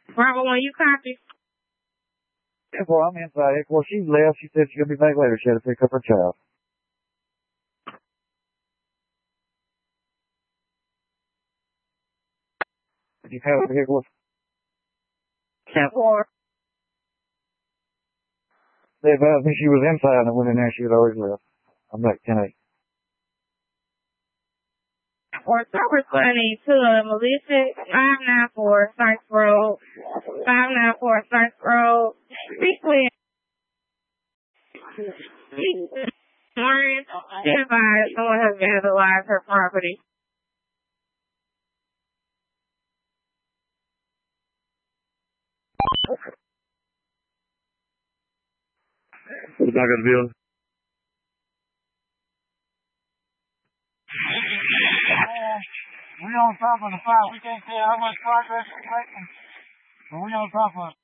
Bravo, when you copy? Yeah, well, I'm inside. Well, she left. She said she's going to be back later. She had to pick up her child. Did you have a vehicle? 10-4. They advised me she was inside and I went in there. She had always left. I'm back 10-8. Or Silver Sunny to Melissa 594 Sykes Road. 594 Sykes Road. Speak with Maureen. Advised someone has vandalized her property. What's back of the bill? We on top of the file. We can't tell how much progress we're making, but we on top of it.